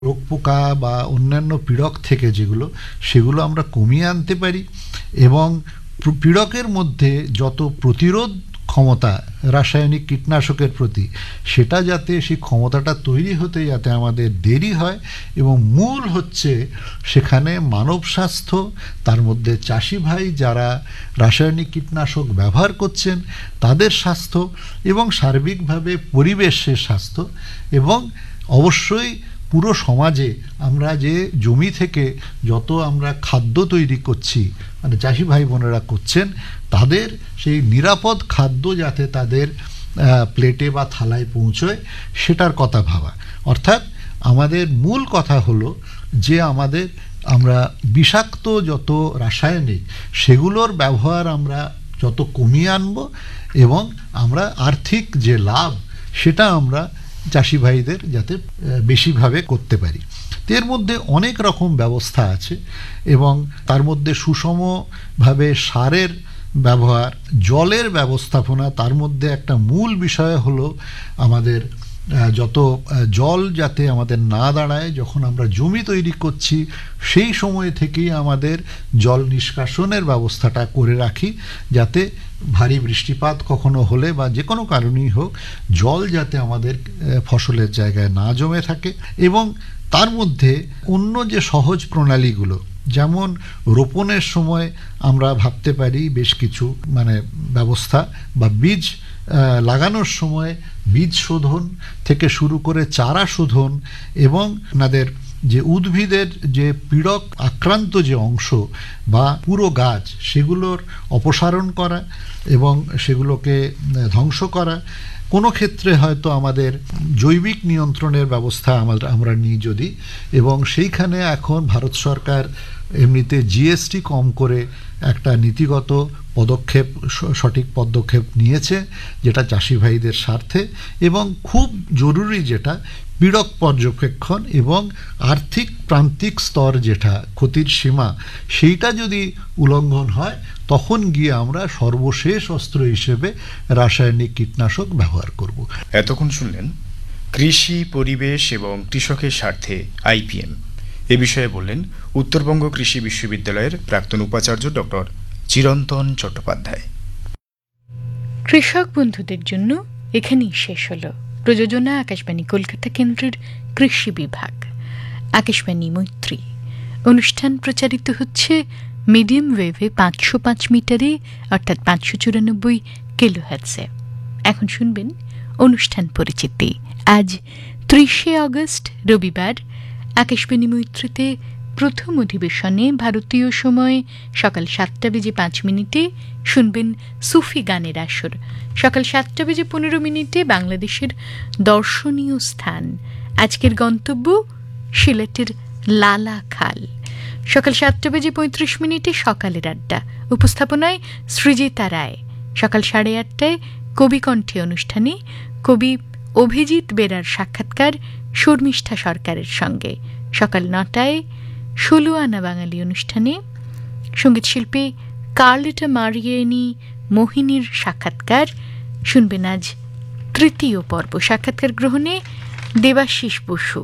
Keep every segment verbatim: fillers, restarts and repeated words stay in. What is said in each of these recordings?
রোগ পোকা বা অন্যান্য পীড়ক থেকে যেগুলো সেগুলো আমরা কমিয়ে আনতে পারি এবং পীড়কের মধ্যে যত প্রতিরোধ ক্ষমতা রাসায়নিক কীটনাশকের প্রতি সেটা যাতে সেই ক্ষমতাটা তৈরি হতে যাতে আমাদের দেরি হয় এবং মূল হচ্ছে সেখানে মানব স্বাস্থ্য, তার মধ্যে চাষি ভাই যারা রাসায়নিক কীটনাশক ব্যবহার করছেন তাদের স্বাস্থ্য এবং সার্বিকভাবে পরিবেশের স্বাস্থ্য এবং অবশ্যই পুরো সমাজে আমরা যে জমি থেকে যত আমরা খাদ্য তৈরি করছি মানে চাষি ভাই বোনেরা করছেন তাদের সেই নিরাপদ খাদ্য যাতে তাদের প্লেটে বা থালায় পৌঁছয় সেটার কথা ভাবা। অর্থাৎ আমাদের মূল কথা হলো যে আমাদের আমরা বিষাক্ত যত রাসায়নিক সেগুলোর ব্যবহার আমরা যত কমিয়ে আনব এবং আমরা আর্থিক যে লাভ সেটা আমরা চাষি ভাইদের যাতে বেশিভাবে করতে পারি। এর মধ্যে অনেক রকম ব্যবস্থা আছে এবং তার মধ্যে সুষমভাবে সারের ব্যবহার, জলের ব্যবস্থাপনা, তার মধ্যে একটা মূল বিষয় হলো আমাদের যত জল যাতে আমাদের না দাঁড়ায় যখন আমরা জমি তৈরি করছি সেই সময় থেকেই আমাদের জল নিষ্কাশনের ব্যবস্থাটা করে রাখি যাতে ভারী বৃষ্টিপাত কখনো হলে বা যে কোনো কারণেই হোক জল যাতে আমাদের ফসলের জায়গায় না জমে থাকে এবং তার মধ্যে অন্য যে সহজ প্রণালীগুলো যেমন রোপণের সময় আমরা ভাবতে পারি বেশ কিছু মানে ব্যবস্থা বা বীজ লাগানোর সময় বীজ শোধন থেকে শুরু করে চারা শোধন এবং আপনাদের যে উদ্ভিদের যে পীড়ক আক্রান্ত যে অংশ বা পুরো গাছ সেগুলোর অপসারণ করা এবং সেগুলোকে ধ্বংস করা। কোনো ক্ষেত্রে হয়তো আমাদের জৈবিক নিয়ন্ত্রণের ব্যবস্থা আমরা আমরা নিই যদি এবং সেইখানে এখন ভারত সরকার এমনিতে জিএসটি কম করে একটা নীতিগত পদক্ষেপ সঠিক পদক্ষেপ নিয়েছে যেটা চাষি ভাইদের স্বার্থে এবং খুব জরুরি যেটা পীড়ক পর্যবেক্ষণ এবং আর্থিক প্রান্তিক স্তর যেটা ক্ষতির সীমা সেইটা যদি উল্লঙ্ঘন হয় তখন গিয়ে আমরা সর্বশেষ অস্ত্র হিসেবে রাসায়নিক কীটনাশক ব্যবহার করব। এতক্ষণ শুনলেন কৃষি, পরিবেশ এবং কৃষকের স্বার্থে আইপিএম এ বিষয়ে বললেন উত্তরবঙ্গ কৃষি বিশ্ববিদ্যালয়ের প্রাক্তন উপাচার্য ডক্টর চিরন্তন চট্টোপাধ্যায়। কৃষক বন্ধুদের জন্য এখানেই শেষ হলো প্রযোজনা আকাশবাণী কলকাতা কেন্দ্রের কৃষি বিভাগ, আকাশবাণী মৈত্রী। অনুষ্ঠান প্রচারিত হচ্ছে মিডিয়াম ওয়েভে পাঁচশো পাঁচ মিটারে অর্থাৎ পাঁচশো চুরানব্বই কিলো হার্টজে। এখন শুনবেন অনুষ্ঠান পরিচিতি। আজ ত্রিশে আগস্ট রবিবার আকাশবাণী মৈত্রীতে প্রথম অধিবেশনে ভারতীয় সময় সকাল সাতটা বেজে পাঁচ মিনিটে শুনবেন সুফি গানের আসর। সকাল সাতটা বেজে পনেরো মিনিটে বাংলাদেশের দর্শনীয় স্থান, আজকের গন্তব্য সিলেটের লালা খাল। সকাল সাতটা বেজে পঁয়ত্রিশ মিনিটে সকালের আড্ডা, উপস্থাপনায় সৃজিতা রায়। সকাল সাড়ে আটটায় কবিকণ্ঠে অনুষ্ঠানে কবি অভিজিৎ বেরার সাক্ষাৎকার শর্মিষ্ঠা সরকারের সঙ্গে। সকাল নটায় ষোলো আনা বাঙালি অনুষ্ঠানে সঙ্গীতশিল্পী কার্লেটা মারিয়েনি মোহিনীর সাক্ষাৎকার শুনবেন আজ তৃতীয় পর্ব। সাক্ষাৎকার গ্রহণে দেবাশিস বসু।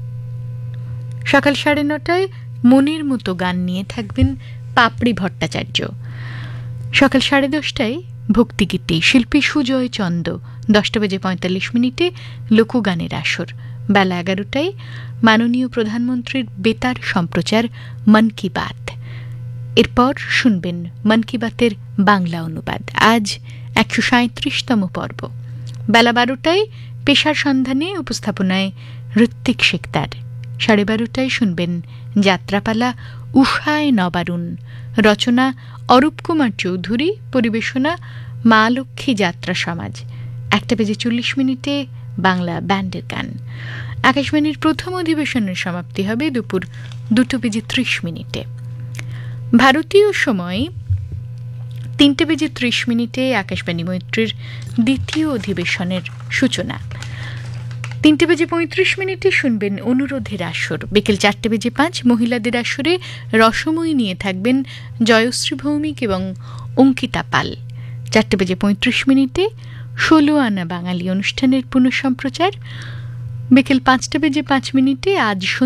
সকাল সাড়ে নটায় মনের মতো গান নিয়ে থাকবেন পাপড়ি ভট্টাচার্য। সকাল সাড়ে দশটায় ভক্তিগীতি, শিল্পী সুজয় চন্দ। দশটা বেজে পঁয়তাল্লিশ মিনিটে লোকগানের আসর। বেলা এগারোটায় মাননীয় প্রধানমন্ত্রীর বেতার সম্প্রচার মন কি বাত। এরপর শুনবেন মন কি বাতের বাংলা অনুবাদ, আজ একশো সাঁত্রিশতম পর্ব। বেলা বারোটায় পেশার সন্ধানে, উপস্থাপনায় ঋত্বিক শেখদার। সাড়ে বারোটায় শুনবেন যাত্রাপালা উষায় নবারুণ, রচনা অরূপ কুমার চৌধুরী, পরিবেশনা মা লক্ষ্মী যাত্রা সমাজ। একটা বেজে চল্লিশ মিনিটে বাংলা ব্যান্ডের গান। আকাশবাণীর প্রথম অধিবেশনের সমাপ্তি হবে দুপুর দুটো বেজে ত্রিশ মিনিটে। ভারতীয় সময় তিনটে বেজে ত্রিশ মিনিটে আকাশবাণী মৈত্রীর দ্বিতীয় অধিবেশনের সূচনা। তিনটে বেজে পঁয়ত্রিশ মিনিটে শুনবেন অনুরোধের আসর। বিকেল চারটে বেজে পাঁচ মহিলাদের আসরে রসময়ী নিয়ে থাকবেন জয়শ্রী ভৌমিক এবং অঙ্কিতা পাল। চারটে বেজে পঁয়ত্রিশ মিনিটে ষোলো আনা বাঙালি অনুষ্ঠানের পুনঃসম্প্রচার। বিকেল পাঁচটা বেজে পাঁচ মিনিটে আজ